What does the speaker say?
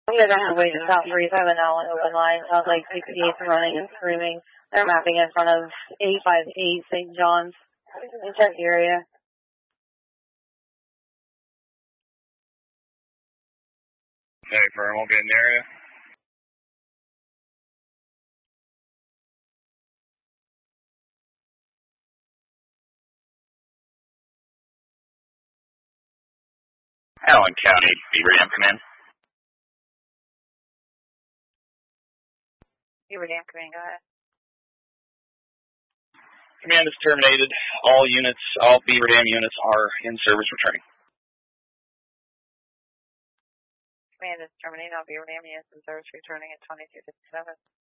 I'm going to have to wait about 37 now on open line. Sounds like 68's running and screaming. They're mapping in front of 858 St. John's. Check the area. Okay, firm, won't get in the area. Allen County, Beaver Dam, come in. Beaver Dam, come in, go ahead. Command is terminated. All Beaver Dam units are in service returning. Command is terminated. All Beaver Dam units in service returning at 2257.